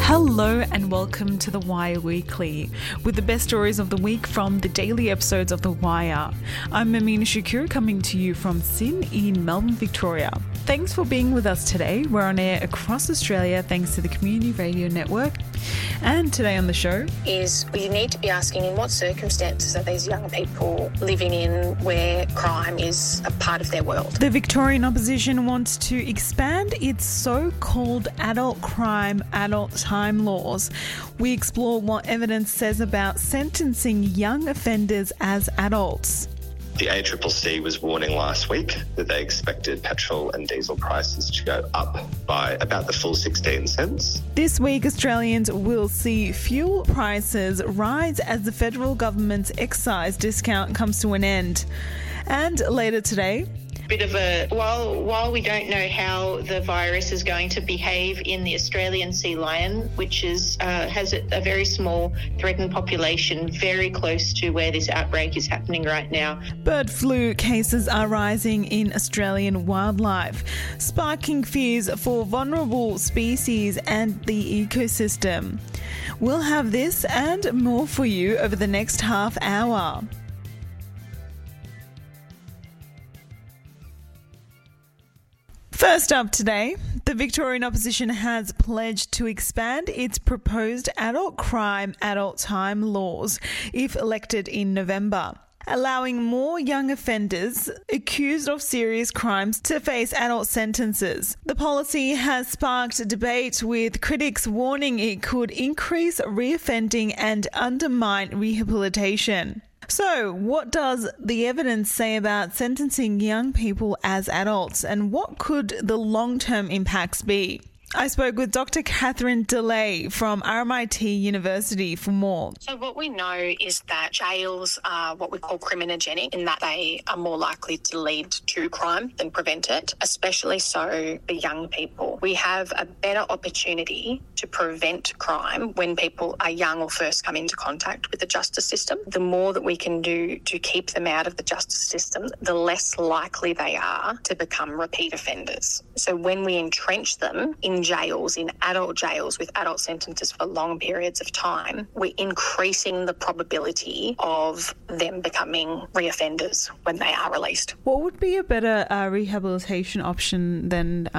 Hello and welcome to The Wire Weekly, with the best stories of the week from the daily episodes of The Wire. I'm Amina Shakur, coming to you from Sin in Melbourne, Victoria. Thanks for being with us today. We're on air across Australia thanks to the Community Radio Network. And today on the show is we need to be asking, in what circumstances are these young people living in where crime is a part of their world? The Victorian opposition wants to expand its so-called adult crime, adult time laws. We explore what evidence says about sentencing young offenders as adults. The ACCC was warning last week that they expected petrol and diesel prices to go up by about the full 16 cents. This week, Australians will see fuel prices rise as the federal government's excise discount comes to an end. And later today, bit of a while we don't know how the virus is going to behave in the Australian sea lion, which has a very small threatened population very close to where this outbreak is happening right now. Bird flu cases are rising in Australian wildlife, sparking fears for vulnerable species and the ecosystem. We'll have this and more for you over the next half hour. First up today, the Victorian opposition has pledged to expand its proposed adult crime, adult time laws if elected in November, allowing more young offenders accused of serious crimes to face adult sentences. The policy has sparked debate, with critics warning it could increase reoffending and undermine rehabilitation. So, what does the evidence say about sentencing young people as adults, and what could the long-term impacts be? I spoke with Dr. Catherine DeLay from RMIT University for more. So what we know is that jails are what we call criminogenic, in that they are more likely to lead to crime than prevent it, especially so for young people. We have a better opportunity to prevent crime when people are young or first come into contact with the justice system. The more that we can do to keep them out of the justice system, the less likely they are to become repeat offenders. So when we entrench them in jails, in adult jails with adult sentences for long periods of time, we're increasing the probability of them becoming reoffenders when they are released. What would be a better rehabilitation option than,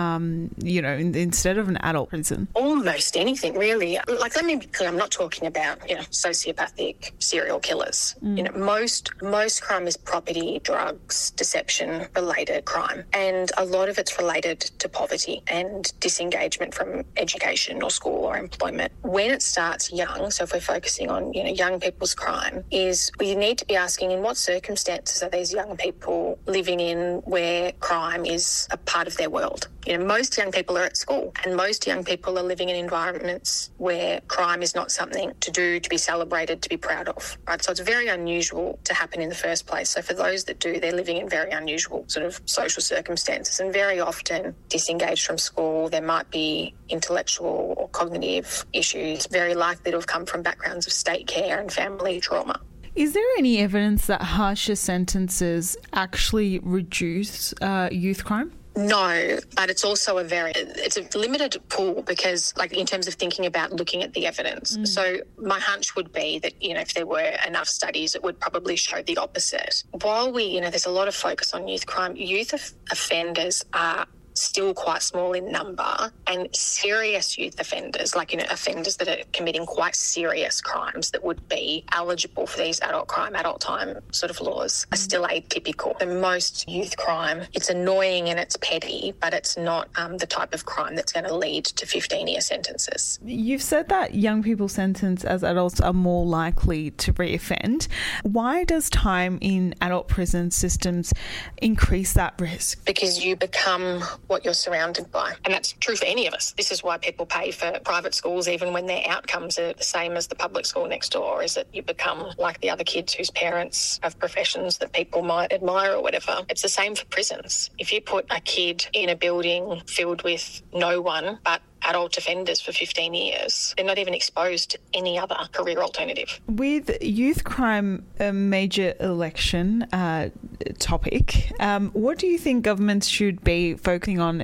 instead of an adult prison? Almost anything, really. Like, let me be clear, I'm not talking about, sociopathic serial killers. Most crime is property, drugs, deception-related crime. And a lot of it's related to poverty and disengagement from education or school or employment. When it starts young, so if we're focusing on, young people's crime, is we need to be asking, in what circumstances are these young people living in where crime is a part of their world? Most young people are at school, and most young people are living in environments where crime is not something to do, to be celebrated, to be proud of, right? So it's very unusual to happen in the first place. So for those that do, they're living in very unusual sort of social circumstances, and very often disengaged from school. There might be intellectual or cognitive issues, very likely to have come from backgrounds of state care and family trauma. Is there any evidence that harsher sentences actually reduce youth crime? No, but it's also it's a limited pool, because, in terms of thinking about looking at the evidence. So my hunch would be that, if there were enough studies, it would probably show the opposite. While there's a lot of focus on youth crime, youth offenders are still quite small in number, and serious youth offenders, offenders that are committing quite serious crimes that would be eligible for these adult crime, adult time sort of laws, are still atypical. The most youth crime, it's annoying and it's petty, but it's not the type of crime that's going to lead to 15-year sentences. You've said that young people sentenced as adults are more likely to reoffend. Why does time in adult prison systems increase that risk? Because you become what you're surrounded by. And that's true for any of us. This is why people pay for private schools even when their outcomes are the same as the public school next door, is that you become like the other kids whose parents have professions that people might admire or whatever. It's the same for prisons. If you put a kid in a building filled with no one but adult offenders for 15 years. They're not even exposed to any other career alternative. With youth crime a major election topic, what do you think governments should be focusing on,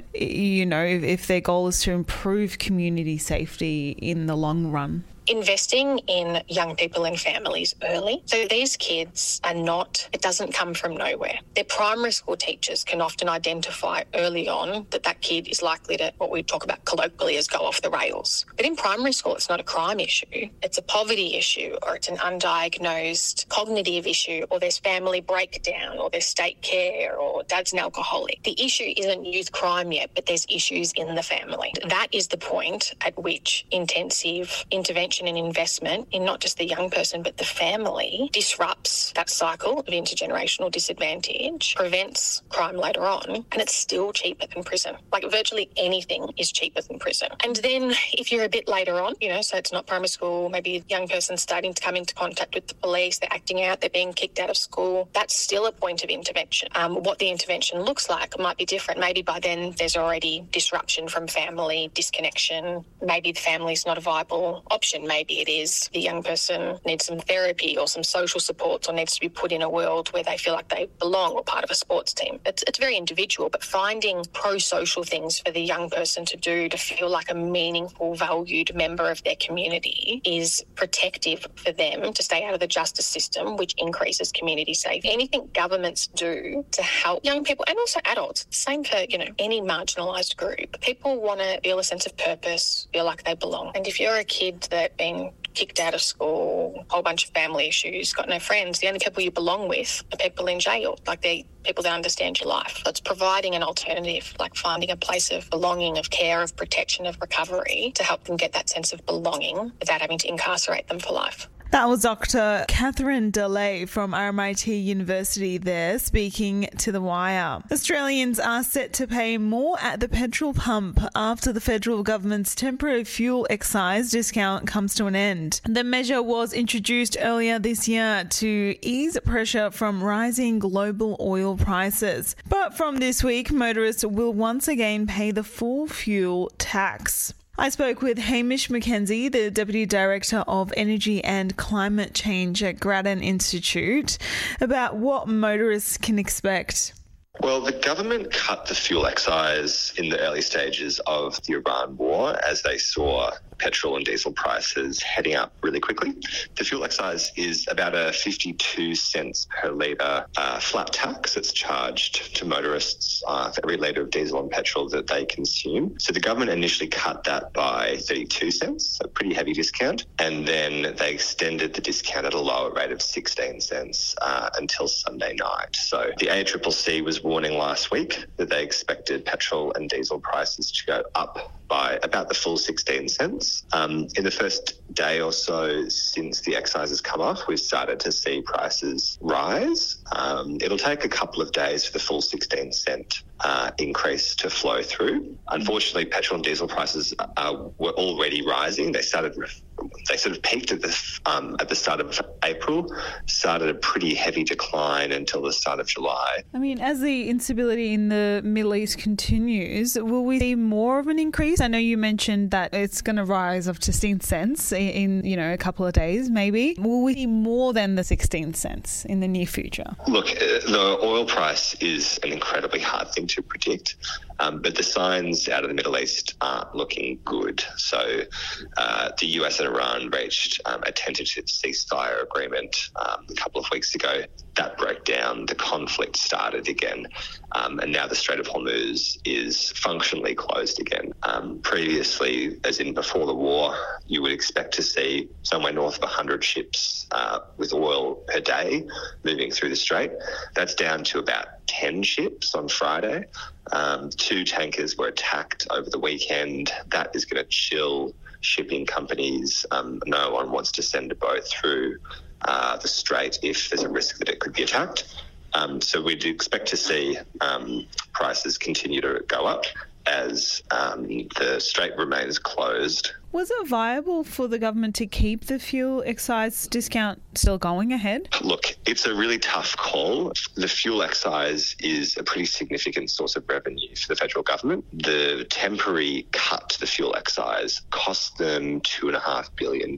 if their goal is to improve community safety in the long run? Investing in young people and families early. So these kids it doesn't come from nowhere. Their primary school teachers can often identify early on that kid is likely to, what we talk about colloquially as, go off the rails. But in primary school, it's not a crime issue. It's a poverty issue, or it's an undiagnosed cognitive issue, or there's family breakdown, or there's state care, or dad's an alcoholic. The issue isn't youth crime yet, but there's issues in the family. That is the point at which intensive intervention and investment in not just the young person but the family disrupts that cycle of intergenerational disadvantage, prevents crime later on, and it's still cheaper than prison. Like, virtually anything is cheaper than prison. And then if you're a bit later on, so it's not primary school, maybe a young person starting to come into contact with the police, they're acting out, they're being kicked out of school, that's still a point of intervention. What the intervention looks like might be different. Maybe by then there's already disruption from family, disconnection. Maybe the family's not a viable option. Maybe it is the young person needs some therapy or some social support, or needs to be put in a world where they feel like they belong, or part of a sports team. It's very individual, but finding pro-social things for the young person to do to feel like a meaningful, valued member of their community is protective for them to stay out of the justice system, which increases community safety. Anything governments do to help young people, and also adults, same for, any marginalised group. People want to feel a sense of purpose, feel like they belong. And if you're a kid that been kicked out of school, a whole bunch of family issues, got no friends, the only people you belong with are people in jail. Like, they're people that understand your life. So it's providing an alternative, like finding a place of belonging, of care, of protection, of recovery, to help them get that sense of belonging without having to incarcerate them for life. That was Dr. Catherine DeLay from RMIT University there, speaking to The Wire. Australians are set to pay more at the petrol pump after the federal government's temporary fuel excise discount comes to an end. The measure was introduced earlier this year to ease pressure from rising global oil prices. But from this week, motorists will once again pay the full fuel tax. I spoke with Hamish McKenzie, the Deputy Director of Energy and Climate Change at Grattan Institute, about what motorists can expect. Well, the government cut the fuel excise in the early stages of the Iran war as they saw petrol and diesel prices heading up really quickly. The fuel excise is about a 52 cents per litre flat tax that's charged to motorists for every litre of diesel and petrol that they consume. So the government initially cut that by 32 cents, a pretty heavy discount, and then they extended the discount at a lower rate of 16 cents until Sunday night. So the ACCC was warning last week that they expected petrol and diesel prices to go up by about the full 16 cents. In the first day or so since the excise has come off, we've started to see prices rise. It'll take a couple of days for the full 16 cent increase to flow through. Unfortunately, petrol and diesel prices were already rising. They sort of peaked at the start of April, started a pretty heavy decline until the start of July. I mean, as the instability in the Middle East continues, will we see more of an increase? I know you mentioned that it's going to rise of 16 cents in a couple of days, maybe. Will we see more than the 16 cents in the near future? Look, the oil price is an incredibly hard thing to predict, but the signs out of the Middle East aren't looking good. So the US and Iran reached a tentative ceasefire agreement a couple of weeks ago. That broke down, the conflict started again, and now the Strait of Hormuz is functionally closed again. Previously, as in before the war, you would expect to see somewhere north of 100 ships with oil per day moving through the strait. That's down to about 10 ships on Friday. 2 tankers were attacked over the weekend. That is going to chill shipping companies. No one wants to send a boat through the strait if there's a risk that it could be attacked. So we'd expect to see prices continue to go up as the strait remains closed Was it viable for the government to keep the fuel excise discount still going ahead? Look, it's a really tough call. The fuel excise is a pretty significant source of revenue for the federal government. The temporary cut to the fuel excise cost them $2.5 billion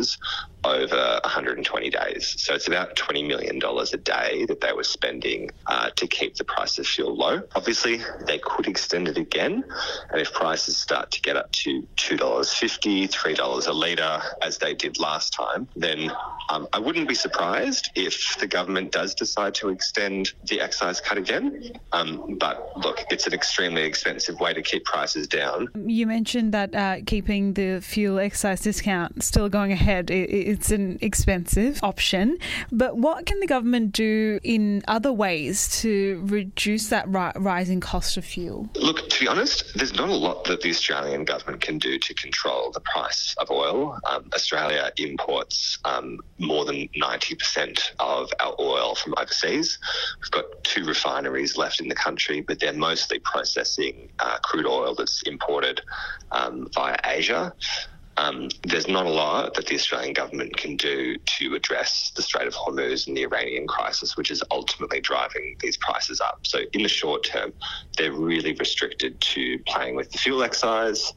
over 120 days. So it's about $20 million a day that they were spending to keep the price of fuel low. Obviously, they could extend it again. And if prices start to get up to $2.50, $3 a litre, as they did last time, then I wouldn't be surprised if the government does decide to extend the excise cut again. But look, it's an extremely expensive way to keep prices down. You mentioned that keeping the fuel excise discount still going ahead, it's an expensive option. But what can the government do in other ways to reduce that rising cost of fuel? Look, to be honest, there's not a lot that the Australian government can do to control the price of oil. Australia imports more than 90% of our oil from overseas. We've got 2 refineries left in the country, but they're mostly processing crude oil that's imported via Asia. There's not a lot that the Australian government can do to address the Strait of Hormuz and the Iranian crisis, which is ultimately driving these prices up. So in the short term, they're really restricted to playing with the fuel excise,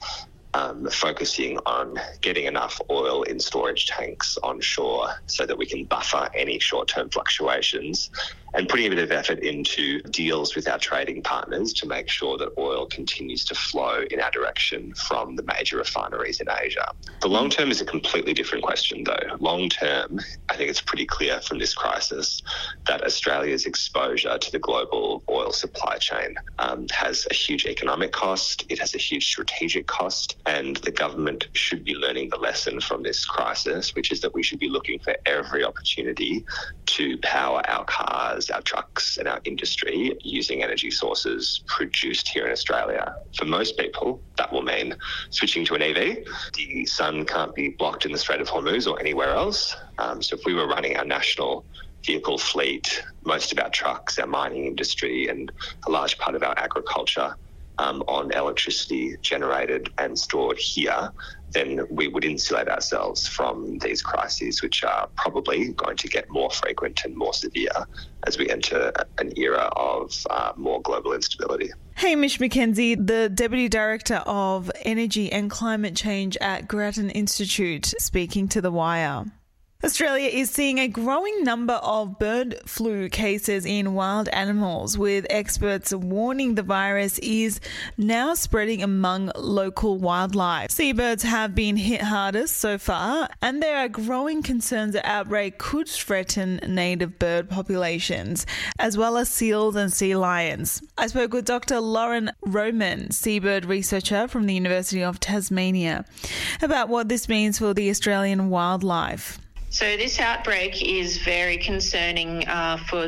focusing on getting enough oil in storage tanks onshore so that we can buffer any short-term fluctuations, and putting a bit of effort into deals with our trading partners to make sure that oil continues to flow in our direction from the major refineries in Asia. The long term is a completely different question, though. Long term, I think it's pretty clear from this crisis that Australia's exposure to the global oil supply chain has a huge economic cost, it has a huge strategic cost, and the government should be learning the lesson from this crisis, which is that we should be looking for every opportunity to power our cars, our trucks and our industry using energy sources produced here in Australia. For most people, that will mean switching to an EV. The sun can't be blocked in the Strait of Hormuz or anywhere else. So if we were running our national vehicle fleet, most of our trucks, our mining industry and a large part of our agriculture on electricity generated and stored here, then we would insulate ourselves from these crises, which are probably going to get more frequent and more severe as we enter an era of more global instability. Hamish McKenzie, the Deputy Director of Energy and Climate Change at Grattan Institute, speaking to The Wire. Australia is seeing a growing number of bird flu cases in wild animals, with experts warning the virus is now spreading among local wildlife. Seabirds have been hit hardest so far, and there are growing concerns the outbreak could threaten native bird populations, as well as seals and sea lions. I spoke with Dr. Lauren Roman, seabird researcher from the University of Tasmania, about what this means for the Australian wildlife. So this outbreak is very concerning for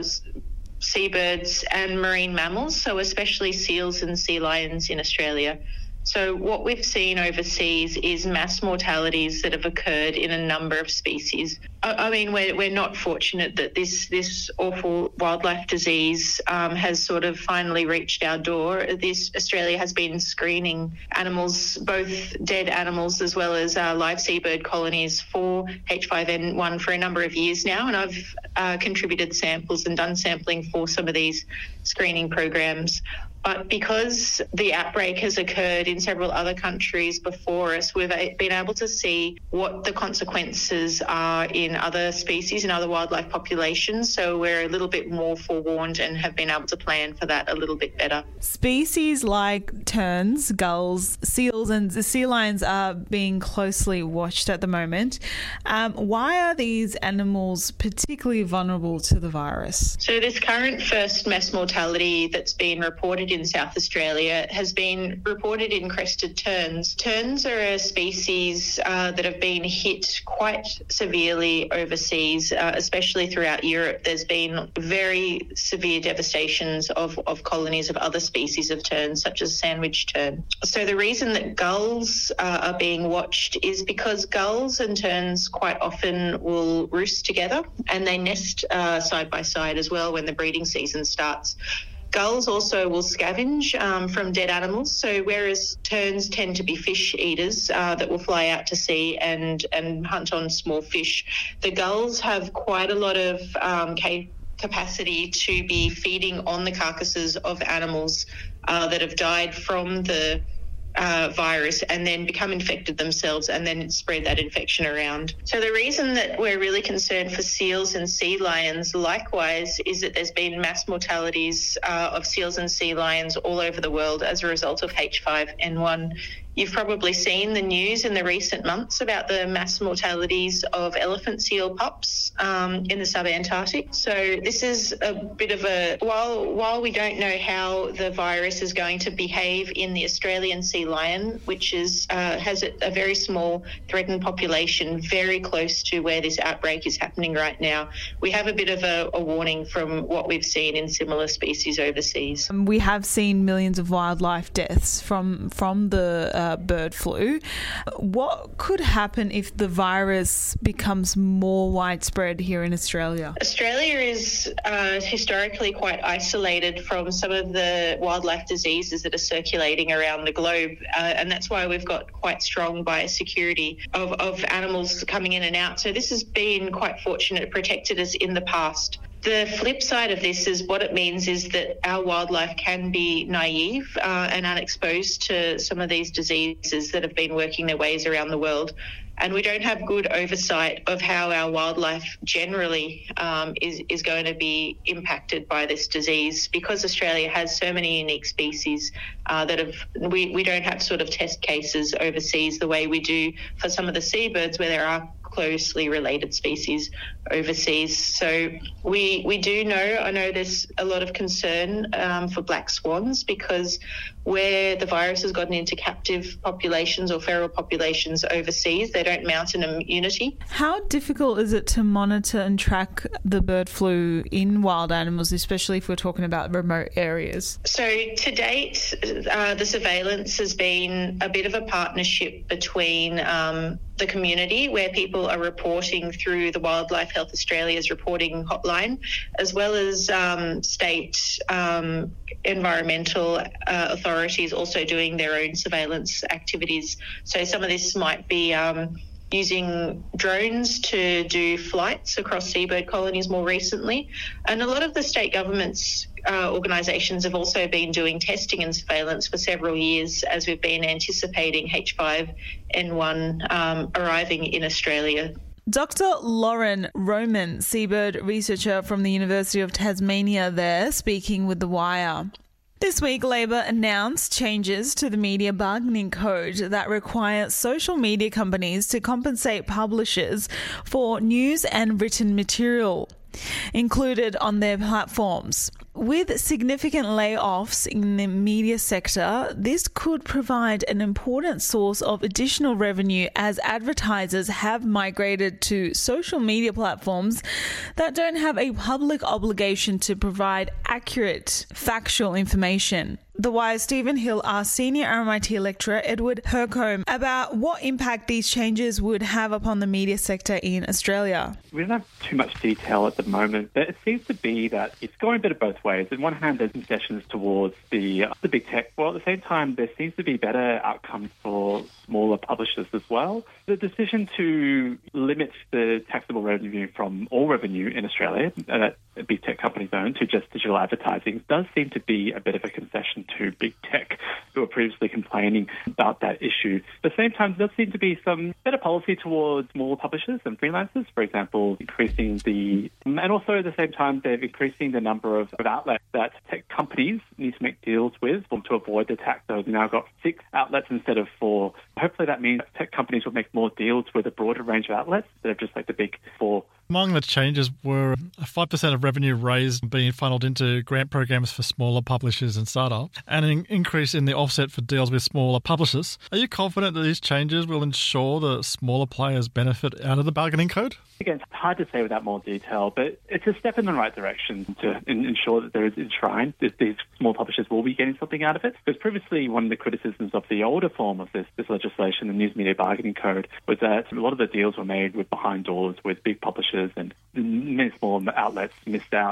seabirds and marine mammals, so especially seals and sea lions in Australia. So what we've seen overseas is mass mortalities that have occurred in a number of species. I mean, we're not fortunate that this awful wildlife disease has sort of finally reached our door. Australia has been screening animals, both dead animals as well as live seabird colonies, for H5N1 for a number of years now, and I've contributed samples and done sampling for some of these screening programs. But because the outbreak has occurred in several other countries before us, we've been able to see what the consequences are in other species and other wildlife populations. So we're a little bit more forewarned and have been able to plan for that a little bit better. Species like terns, gulls, seals and sea lions are being closely watched at the moment. Why are these animals particularly vulnerable to the virus? So this current first mass mortality that's been reported in South Australia has been reported in crested terns. Terns are a species that have been hit quite severely overseas, especially throughout Europe. There's been very severe devastations of colonies of other species of terns, such as sandwich tern. So the reason that gulls are being watched is because gulls and terns quite often will roost together, and they nest side by side as well when the breeding season starts. Gulls also will scavenge from dead animals. So whereas terns tend to be fish eaters that will fly out to sea and hunt on small fish, the gulls have quite a lot of capacity to be feeding on the carcasses of animals that have died from the virus and then become infected themselves and then spread that infection around. So the reason that we're really concerned for seals and sea lions likewise is that there's been mass mortalities of seals and sea lions all over the world as a result of H5N1. You've probably seen the news in the recent months about the mass mortalities of elephant seal pups in the subantarctic. So this is a bit of a, while we don't know how the virus is going to behave in the Australian sea lion, which is has a very small threatened population very close to where this outbreak is happening right now, we have a bit of a warning from what we've seen in similar species overseas. We have seen millions of wildlife deaths from the bird flu. What could happen if the virus becomes more widespread here in Australia? Australia is historically quite isolated from some of the wildlife diseases that are circulating around the globe, and that's why we've got quite strong biosecurity of animals coming in and out. So this has been quite fortunate. It protected us in the past. The flip side of this is what it means is that our wildlife can be naive and unexposed to some of these diseases that have been working their ways around the world. And we don't have good oversight of how our wildlife generally is going to be impacted by this disease, because Australia has so many unique species we don't have sort of test cases overseas the way we do for some of the seabirds where there are closely related species overseas. So we do know, I know there's a lot of concern for black swans, because where the virus has gotten into captive populations or feral populations overseas, they don't mount an immunity. How difficult is it to monitor and track the bird flu in wild animals, especially if we're talking about remote areas? So to date, the surveillance has been a bit of a partnership between the community, where people are reporting through the Wildlife Health Australia's reporting hotline, as well as state environmental authorities also doing their own surveillance activities. So some of this might be using drones to do flights across seabird colonies more recently. And a lot of the state governments organisations have also been doing testing and surveillance for several years as we've been anticipating H5N1 arriving in Australia. Dr. Lauren Roman, seabird researcher from the University of Tasmania there, speaking with The Wire. This week, Labor announced changes to the media bargaining code that require social media companies to compensate publishers for news and written material included on their platforms. With significant layoffs in the media sector, this could provide an important source of additional revenue as advertisers have migrated to social media platforms that don't have a public obligation to provide accurate, factual information. The Wire's Stephen Hill asked senior RMIT lecturer Edward Hercombe about what impact these changes would have upon the media sector in Australia. We don't have too much detail at the moment, but it seems to be that it's going a bit of both ways. On one hand, there's concessions towards the big tech, while at the same time, there seems to be better outcomes for smaller publishers as well. The decision to limit the taxable revenue from all revenue in Australia that big tech companies own to just digital advertising does seem to be a bit of a concession to big tech, who were previously complaining about that issue. At the same time, there does seem to be some better policy towards smaller publishers and freelancers, for example, and also at the same time, they're increasing the number of outlets that tech companies need to make deals with to avoid the tax. So they've now got 6 outlets instead of 4. Hopefully that means tech companies will make more deals with a broader range of outlets instead of just like the big 4. Among the changes were a 5% of revenue raised being funneled into grant programs for smaller publishers and startups, and an increase in the offset for deals with smaller publishers. Are you confident that these changes will ensure that smaller players benefit out of the bargaining code? Again, it's hard to say without more detail, but it's a step in the right direction to ensure that there is enshrined that these small publishers will be getting something out of it. Because previously, one of the criticisms of the older form of this legislation, the News Media Bargaining Code, was that a lot of the deals were made with behind doors with big publishers, and many small outlets missed out.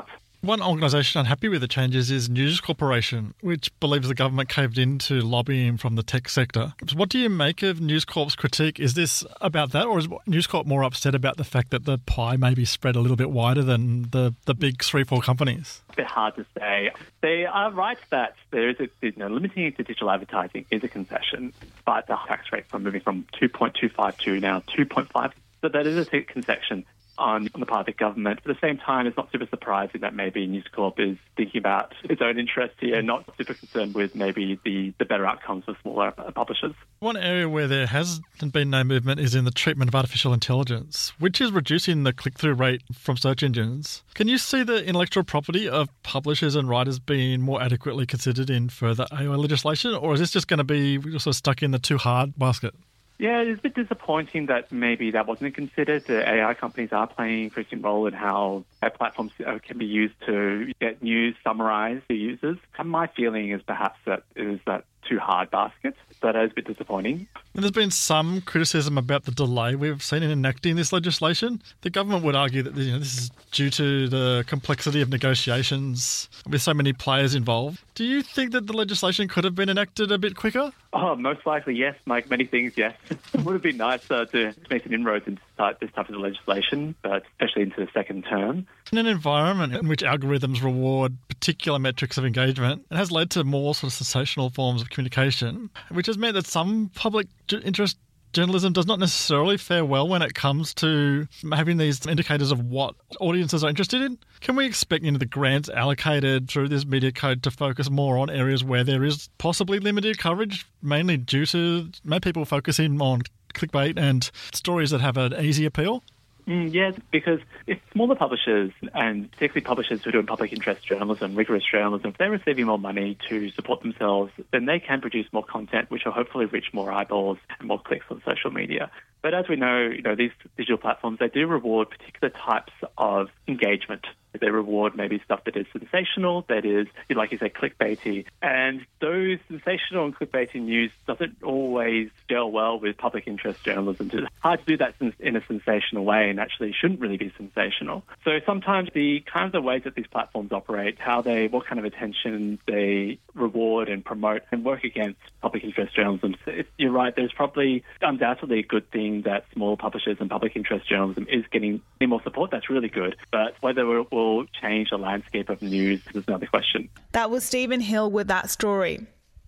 One organisation unhappy with the changes is News Corporation, which believes the government caved into lobbying from the tech sector. So what do you make of News Corp's critique? Is this about that, or is News Corp more upset about the fact that the pie may be spread a little bit wider than the big 3-4 companies? A bit hard to say. They are right that there is limiting it to digital advertising is a concession, but the tax rate moving from 2.25 to now 2.5, so that is a concession on the part of the government. At the same time, it's not super surprising that maybe News Corp is thinking about its own interests here, not super concerned with maybe the better outcomes for smaller publishers. One area where there has been no movement is in the treatment of artificial intelligence, which is reducing the click-through rate from search engines. Can you see the intellectual property of publishers and writers being more adequately considered in further AI legislation, or is this just going to be sort of stuck in the too hard basket? Yeah, it's a bit disappointing that maybe that wasn't considered. The AI companies are playing an increasing role in how their platforms can be used to get news summarized to users. And my feeling is perhaps that it is that too hard basket. So that is a bit disappointing. And there's been some criticism about the delay we've seen in enacting this legislation. The government would argue that this is due to the complexity of negotiations with so many players involved. Do you think that the legislation could have been enacted a bit quicker? Oh, most likely, yes. Like many things, yes. It would have been nice to make some inroads into this type of legislation, but especially into the second term. In an environment in which algorithms reward particular metrics of engagement, it has led to more sort of sensational forms of communication, which has meant that some public interest journalism does not necessarily fare well when it comes to having these indicators of what audiences are interested in. Can we expect the grants allocated through this media code to focus more on areas where there is possibly limited coverage, mainly due to people focusing on clickbait and stories that have an easy appeal? Yes, because if smaller publishers, and particularly publishers who are doing public interest journalism, rigorous journalism, if they're receiving more money to support themselves, then they can produce more content, which will hopefully reach more eyeballs and more clicks on social media. But as we know, these digital platforms, they do reward particular types of engagement. They reward maybe stuff that is sensational, that is, like you say, clickbaity. And those sensational and clickbaity news doesn't always gel well with public interest journalism. It's hard to do that in a sensational way and actually shouldn't really be sensational. So sometimes the kinds of ways that these platforms operate, what kind of attention they reward and promote and work against public interest journalism. So you're right, there's probably undoubtedly a good thing that small publishers and public interest journalism is getting more support. That's really good. But whether it will change the landscape of news is another question. That was Stephen Hill with that story.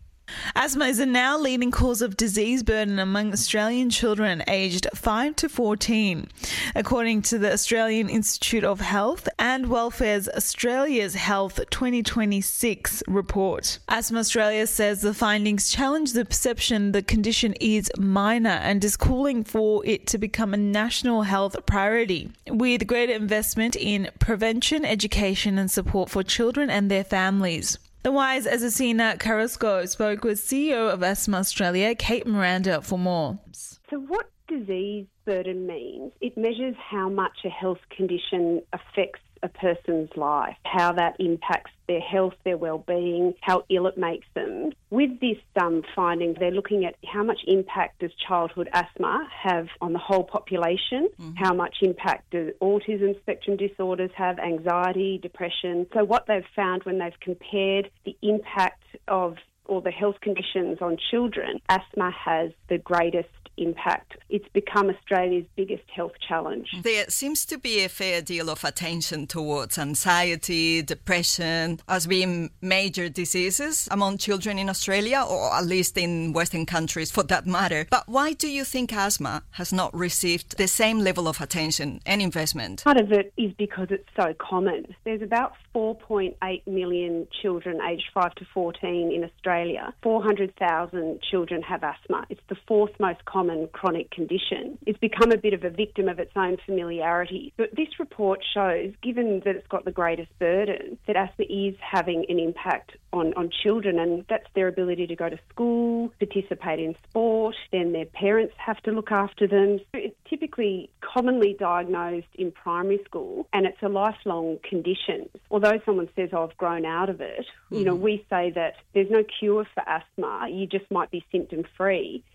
Asthma is a now leading cause of disease burden among Australian children aged 5 to 14, according to the Australian Institute of Health and Welfare's Australia's Health 2026 report. Asthma Australia says the findings challenge the perception the condition is minor and is calling for it to become a national health priority, with greater investment in prevention, education and support for children and their families. The Wise Azucena Carrasco spoke with CEO of Asthma Australia, Kate Miranda, for more. So what disease burden means, it measures how much a health condition affects a person's life, how that impacts their health, their well-being, how ill it makes them. With this finding, they're looking at how much impact does childhood asthma have on the whole population, how much impact do autism spectrum disorders have, anxiety, depression. So what they've found when they've compared the impact of all the health conditions on children, asthma has the greatest impact. It's become Australia's biggest health challenge. There seems to be a fair deal of attention towards anxiety, depression as being major diseases among children in Australia, or at least in Western countries for that matter. But why do you think asthma has not received the same level of attention and investment? Part of it is because it's so common. There's about 4.8 million children aged 5 to 14 in Australia. 400,000 children have asthma. It's the fourth most common chronic condition. It's become a bit of a victim of its own familiarity. But this report shows, given that it's got the greatest burden, that asthma is having an impact on children, and that's their ability to go to school, participate in sport, then their parents have to look after them. So it's typically commonly diagnosed in primary school, and it's a lifelong condition. Although someone says, oh, I've grown out of it, we say that there's no cure for asthma, you just might be symptom-free.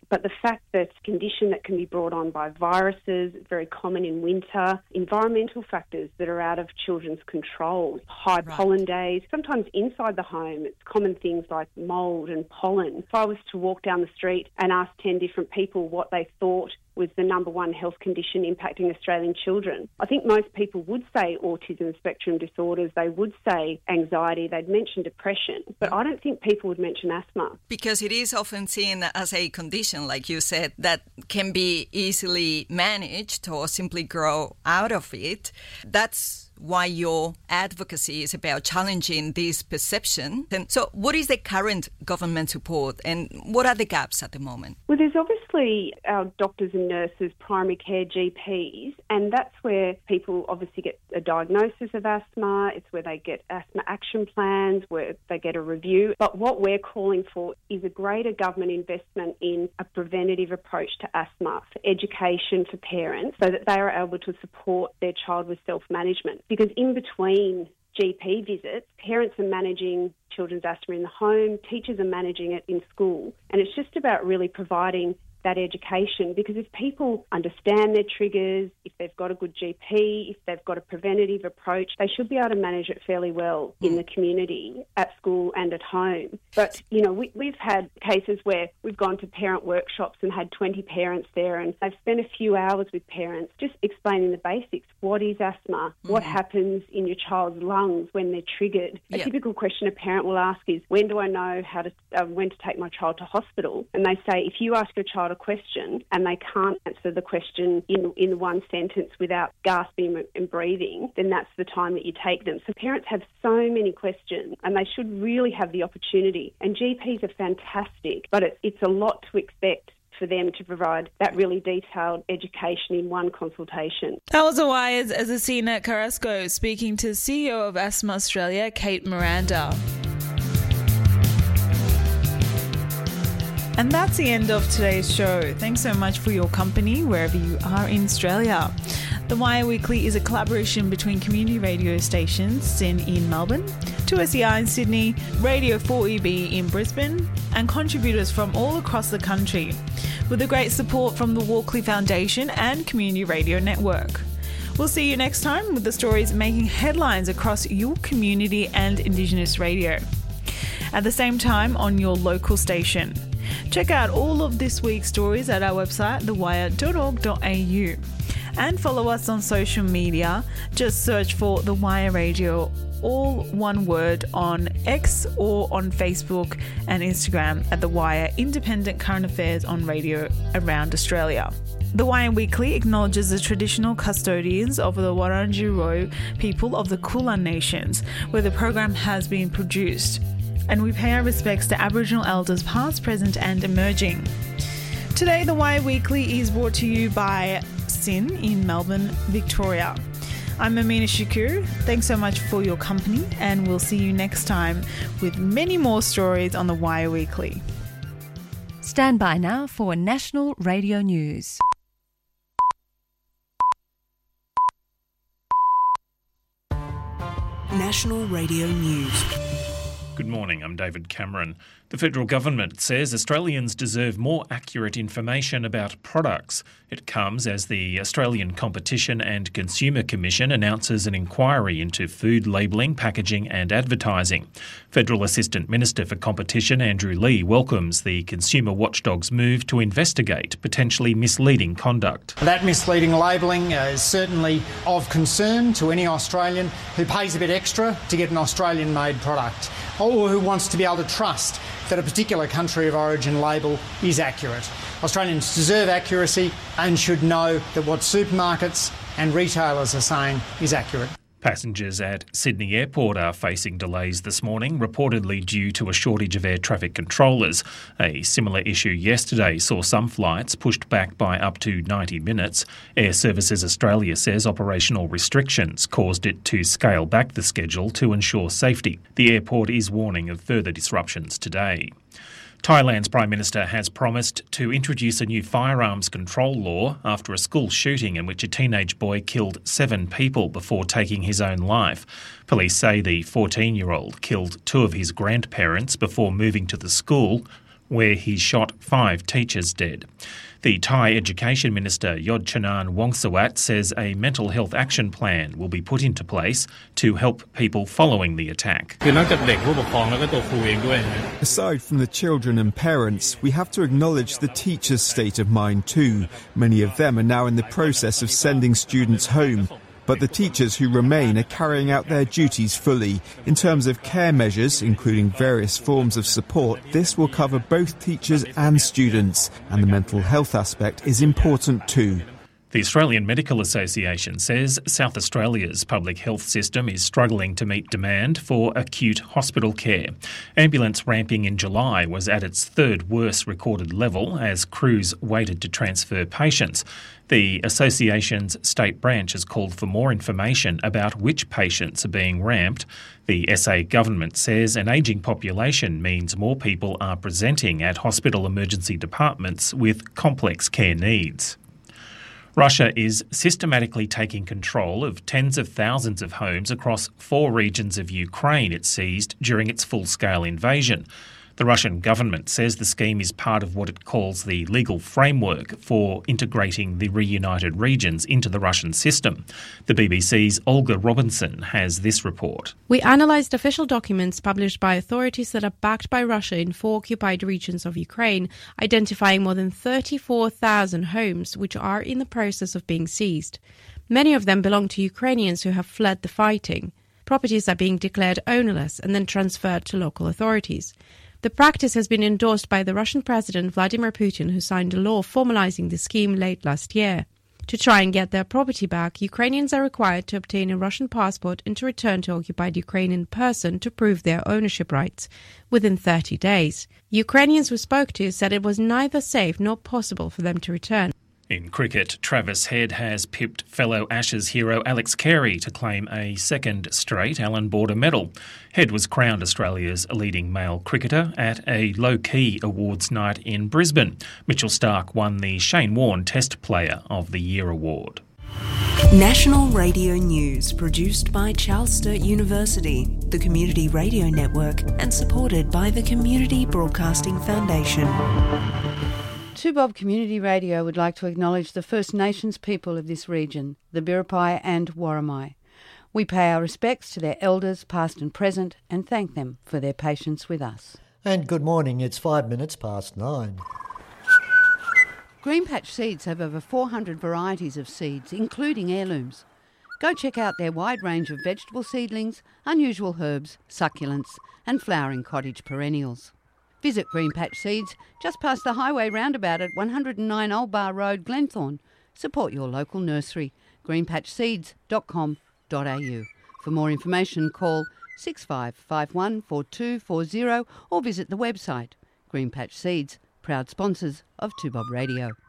But the fact that it's a condition that can be brought on by viruses, very common in winter, environmental factors that are out of children's control, high pollen days, sometimes inside the home, it's common things like mould and pollen. If I was to walk down the street and ask 10 different people what they thought was the number one health condition impacting Australian children, I think most people would say autism spectrum disorders, they would say anxiety, they'd mention depression, but I don't think people would mention asthma. Because it is often seen as a condition, like you said, that can be easily managed or simply grow out of it. That's why your advocacy is about challenging this perception. And so what is the current government support and what are the gaps at the moment? Well, there's obviously our doctors and nurses, primary care GPs, and that's where people obviously get a diagnosis of asthma. It's where they get asthma action plans, where they get a review. But what we're calling for is a greater government investment in a preventative approach to asthma, for education for parents, so that they are able to support their child with self-management. Because in between GP visits, parents are managing children's asthma in the home, teachers are managing it in school, and it's just about really providing that education, because if people understand their triggers, if they've got a good GP, if they've got a preventative approach, they should be able to manage it fairly well in the community, at school and at home. But, you know, we've had cases where we've gone to parent workshops and had 20 parents there, and they've spent a few hours with parents just explaining the basics. What is asthma? What happens in your child's lungs when they're triggered? A typical question a parent will ask is, when do I know when to take my child to hospital? And they say, if you ask your child a question and they can't answer the question in one sentence without gasping and breathing, then that's the time that you take them. So parents have so many questions and they should really have the opportunity. And GPs are fantastic, but it's a lot to expect for them to provide that really detailed education in one consultation. That was Hawaii Azucena Carrasco speaking to CEO of Asthma Australia, Kate Miranda. And that's the end of today's show. Thanks so much for your company wherever you are in Australia. The Wire Weekly is a collaboration between community radio stations SYN in Melbourne, 2SER in Sydney, Radio 4EB in Brisbane, and contributors from all across the country, with the great support from the Walkley Foundation and Community Radio Network. We'll see you next time with the stories making headlines across your community and Indigenous radio. At the same time on your local station. Check out all of this week's stories at our website, thewire.org.au. And follow us on social media. Just search for The Wire Radio, all one word, on X or on Facebook and Instagram at The Wire, independent current affairs on radio around Australia. The Wire Weekly acknowledges the traditional custodians of the Wurundjeri people of the Kulin Nations, where the program has been produced. And we pay our respects to Aboriginal elders past, present and emerging. Today, The Wire Weekly is brought to you by SYN in Melbourne, Victoria. I'm Amina Shakur. Thanks so much for your company, and we'll see you next time with many more stories on The Wire Weekly. Stand by now for National Radio News. National Radio News. Good morning, I'm David Cameron. The federal government says Australians deserve more accurate information about products. It comes as the Australian Competition and Consumer Commission announces an inquiry into food labelling, packaging and advertising. Federal Assistant Minister for Competition Andrew Lee welcomes the Consumer Watchdog's move to investigate potentially misleading conduct. That misleading labelling is certainly of concern to any Australian who pays a bit extra to get an Australian-made product, or who wants to be able to trust that a particular country of origin label is accurate. Australians deserve accuracy and should know that what supermarkets and retailers are saying is accurate. Passengers at Sydney Airport are facing delays this morning, reportedly due to a shortage of air traffic controllers. A similar issue yesterday saw some flights pushed back by up to 90 minutes. Air Services Australia says operational restrictions caused it to scale back the schedule to ensure safety. The airport is warning of further disruptions today. Thailand's Prime Minister has promised to introduce a new firearms control law after a school shooting in which a teenage boy killed 7 people before taking his own life. Police say the 14-year-old killed 2 of his grandparents before moving to the school. where he shot 5 teachers dead. The Thai Education Minister Yodchanan Wongsawat says a mental health action plan will be put into place to help people following the attack. Aside from the children and parents, we have to acknowledge the teachers' state of mind too. Many of them are now in the process of sending students home. But the teachers who remain are carrying out their duties fully. In terms of care measures, including various forms of support, this will cover both teachers and students, and the mental health aspect is important too. The Australian Medical Association says South Australia's public health system is struggling to meet demand for acute hospital care. Ambulance ramping in July was at its 3rd worst recorded level as crews waited to transfer patients. The association's state branch has called for more information about which patients are being ramped. The SA government says an ageing population means more people are presenting at hospital emergency departments with complex care needs. Russia is systematically taking control of tens of thousands of homes across 4 regions of Ukraine it seized during its full-scale invasion. The Russian government says the scheme is part of what it calls the legal framework for integrating the reunited regions into the Russian system. The BBC's Olga Robinson has this report. We analysed official documents published by authorities that are backed by Russia in 4 occupied regions of Ukraine, identifying more than 34,000 homes which are in the process of being seized. Many of them belong to Ukrainians who have fled the fighting. Properties are being declared ownerless and then transferred to local authorities. The practice has been endorsed by the Russian President Vladimir Putin, who signed a law formalising the scheme late last year. To try and get their property back, Ukrainians are required to obtain a Russian passport and to return to occupied Ukraine in person to prove their ownership rights within 30 days. Ukrainians we spoke to said it was neither safe nor possible for them to return. In cricket, Travis Head has pipped fellow Ashes hero Alex Carey to claim a 2nd straight Allan Border medal. Head was crowned Australia's leading male cricketer at a low-key awards night in Brisbane. Mitchell Starc won the Shane Warne Test Player of the Year award. National Radio News, produced by Charles Sturt University, the Community Radio Network, and supported by the Community Broadcasting Foundation. 2Bob Community Radio would like to acknowledge the First Nations people of this region, the Biripi and Worimi. We pay our respects to their elders, past and present, and thank them for their patience with us. And good morning, it's 9:05. Greenpatch Seeds have over 400 varieties of seeds, including heirlooms. Go check out their wide range of vegetable seedlings, unusual herbs, succulents, and flowering cottage perennials. Visit Greenpatch Seeds just past the highway roundabout at 109 Old Bar Road, Glenthorne. Support your local nursery, greenpatchseeds.com.au. For more information, call 6551 4240 or visit the website. Greenpatch Seeds, proud sponsors of 2Bob Radio.